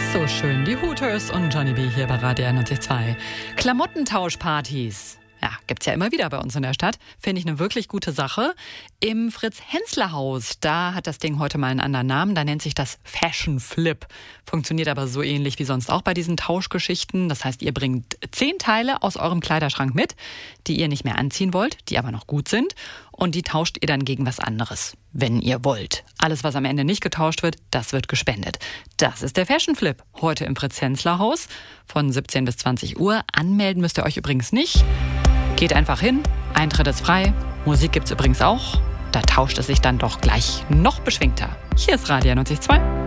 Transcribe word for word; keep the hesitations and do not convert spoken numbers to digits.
So schön, die Hooters und Johnny B. hier bei Radio einundneunzig Komma zwei. Klamottentauschpartys. Ja, gibt's ja immer wieder bei uns in der Stadt. Finde ich eine wirklich gute Sache. Im Fritz-Hensler-Haus, da hat das Ding heute mal einen anderen Namen. Da nennt sich das Fashion Flip. Funktioniert aber so ähnlich wie sonst auch bei diesen Tauschgeschichten. Das heißt, ihr bringt zehn Teile aus eurem Kleiderschrank mit, die ihr nicht mehr anziehen wollt, die aber noch gut sind. Und die tauscht ihr dann gegen was anderes, wenn ihr wollt. Alles, was am Ende nicht getauscht wird, das wird gespendet. Das ist der Fashion Flip. Heute im Fritz-Hensler-Haus von siebzehn bis zwanzig Uhr. Anmelden müsst ihr euch übrigens nicht. Geht einfach hin, Eintritt ist frei. Musik gibt's übrigens auch. Da tauscht es sich dann doch gleich noch beschwingter. Hier ist Radio einundneunzig Komma zwei.